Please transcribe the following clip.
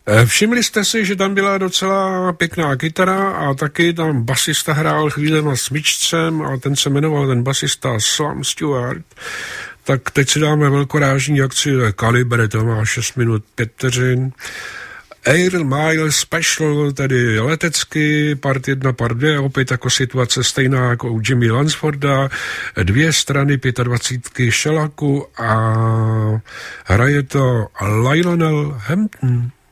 Všimli jste si, že tam byla docela pěkná kytara a taky tam basista hrál chvílema smyčcem a ten se jmenoval, ten basista, Slam Stewart. Tak teď si dáme velkorážní akci Kaliber, to má 6 minut 5 vteřin. Air Mile Special, tedy letecky, part 1, part 2, opět jako situace stejná jako u Jimmy Lansforda, 2 strany 25 šelaku a hraje to Lionel Hampton.